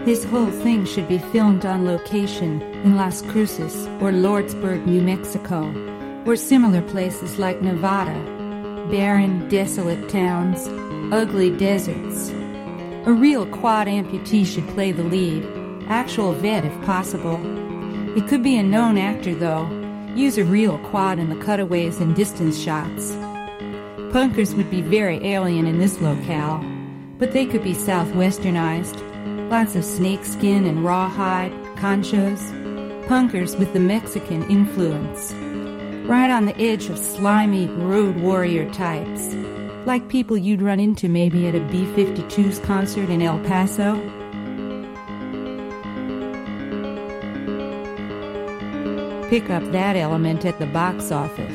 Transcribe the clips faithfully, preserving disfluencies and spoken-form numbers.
This whole thing should be filmed on location in Las Cruces or Lordsburg, New Mexico, or similar places like Nevada. Barren, desolate towns, ugly deserts. A real quad amputee should play the lead, actual vet if possible. It could be a known actor, though. Use a real quad in the cutaways and distance shots. Punkers would be very alien in this locale, but they could be southwesternized. Lots of snakeskin and rawhide, conchos. Punkers with the Mexican influence. Right on the edge of slimy road warrior types. Like people you'd run into maybe at a B fifty-two's concert in El Paso. Pick up that element at the box office.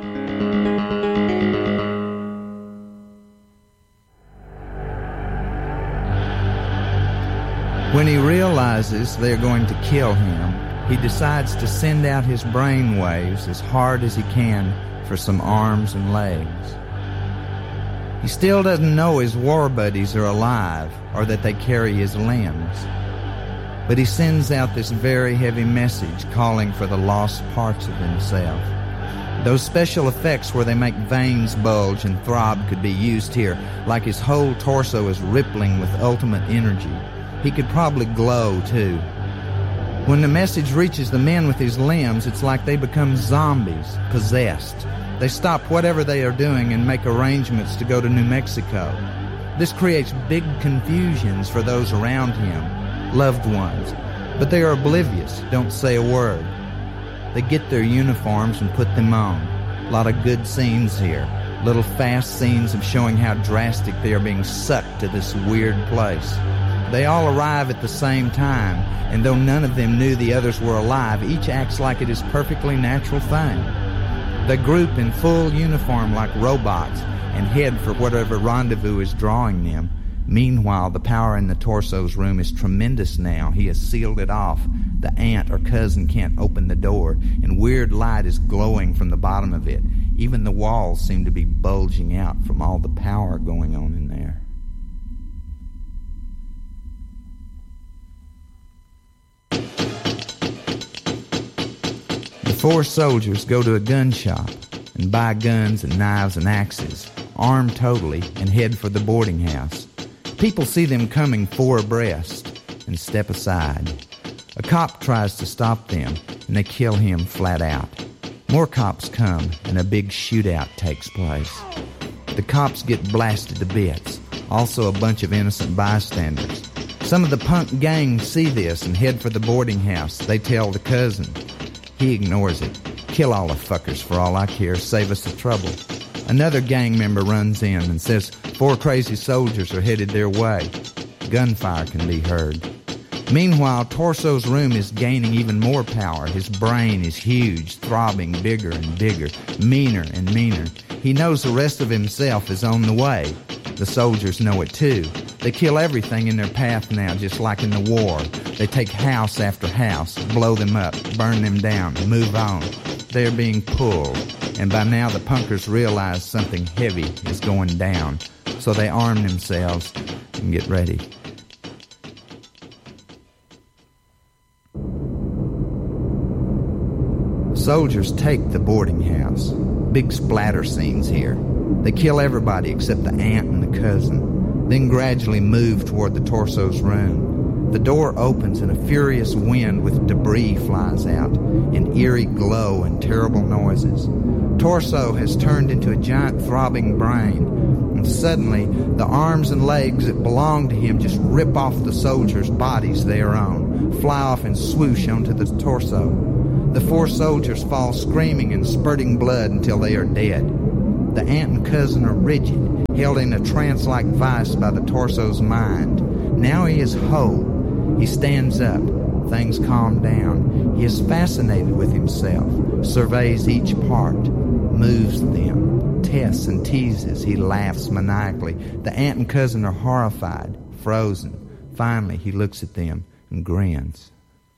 When he realizes they're going to kill him, he decides to send out his brain waves as hard as he can for some arms and legs. He still doesn't know his war buddies are alive or that they carry his limbs. But he sends out this very heavy message calling for the lost parts of himself. Those special effects where they make veins bulge and throb could be used here, like his whole torso is rippling with ultimate energy. He could probably glow, too. When the message reaches the men with his limbs, it's like they become zombies, possessed. They stop whatever they are doing and make arrangements to go to New Mexico. This creates big confusions for those around him, loved ones. But they are oblivious, don't say a word. They get their uniforms and put them on. A lot of good scenes here. Little fast scenes of showing how drastic they are being sucked to this weird place. They all arrive at the same time, and though none of them knew the others were alive, each acts like it is a perfectly natural thing. They group in full uniform like robots and head for whatever rendezvous is drawing them. Meanwhile, the power in the torso's room is tremendous now. He has sealed it off. The aunt or cousin can't open the door, and weird light is glowing from the bottom of it. Even the walls seem to be bulging out from all the power going on in there. The four soldiers go to a gun shop and buy guns and knives and axes, armed totally, and head for the boarding house. People see them coming four abreast and step aside. A cop tries to stop them, and they kill him flat out. More cops come, and a big shootout takes place. The cops get blasted to bits, also a bunch of innocent bystanders. Some of the punk gang see this and head for the boarding house. They tell the cousin. He ignores it. Kill all the fuckers for all I care, save us the trouble. Another gang member runs in and says four crazy soldiers are headed their way. Gunfire can be heard. Meanwhile, Torso's room is gaining even more power. His brain is huge, throbbing bigger and bigger, meaner and meaner. He knows the rest of himself is on the way. The soldiers know it too. They kill everything in their path now, just like in the war. They take house after house, blow them up, burn them down, move on. They are being pulled, and by now the punkers realize something heavy is going down, so they arm themselves and get ready. Soldiers take the boarding house. Big splatter scenes here. They kill everybody except the aunt and the cousin, then gradually move toward the Torso's room. The door opens and a furious wind with debris flies out, an eerie glow and terrible noises. Torso has turned into a giant throbbing brain, and suddenly the arms and legs that belong to him just rip off the soldiers' bodies they are on, fly off and swoosh onto the torso. The four soldiers fall screaming and spurting blood until they are dead. The aunt and cousin are rigid, held in a trance-like vice by the torso's mind. Now he is whole. He stands up. Things calm down. He is fascinated with himself, surveys each part, moves them, tests and teases. He laughs maniacally. The aunt and cousin are horrified, frozen. Finally, he looks at them and grins.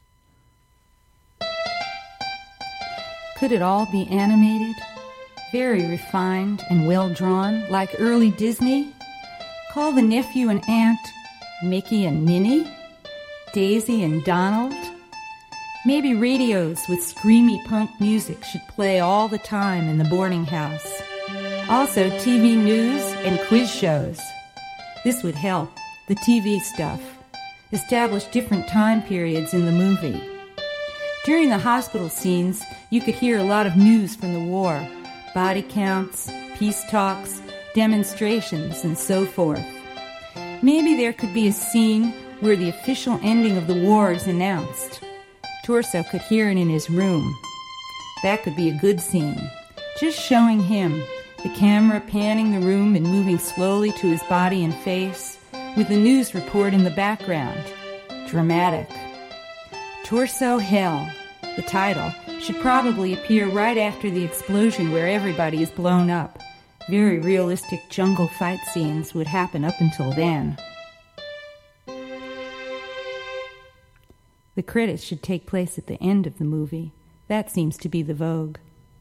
Could it all be animated? Very refined and well-drawn, like early Disney? Call the nephew and aunt Mickey and Minnie? Daisy and Donald? Maybe radios with screamy punk music should play all the time in the boarding house. Also, T V news and quiz shows. This would help, the T V stuff. Establish different time periods in the movie. During the hospital scenes, you could hear a lot of news from the war. Body counts, peace talks, demonstrations, and so forth. Maybe there could be a scene where the official ending of the war is announced. Torso could hear it in his room. That could be a good scene. Just showing him, the camera panning the room and moving slowly to his body and face, with the news report in the background. Dramatic. Torso Hell, the title, should probably appear right after the explosion where everybody is blown up. Very realistic jungle fight scenes would happen up until then. The credits should take place at the end of the movie. That seems to be the vogue.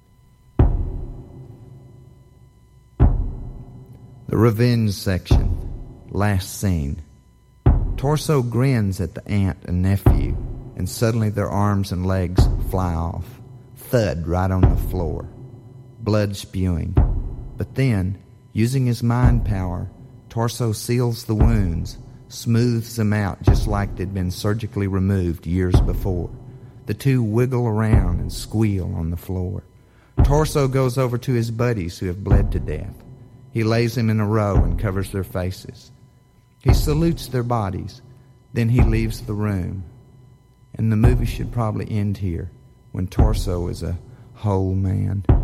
The revenge section. Last scene. Torso grins at the aunt and nephew, and suddenly their arms and legs fly off. Thud right on the floor. Blood spewing. But then, using his mind power, Torso seals the wounds, smooths them out just like they'd been surgically removed years before. The two wiggle around and squeal on the floor. Torso goes over to his buddies who have bled to death. He lays them in a row and covers their faces. He salutes their bodies. Then he leaves the room. And the movie should probably end here, when Torso is a whole man.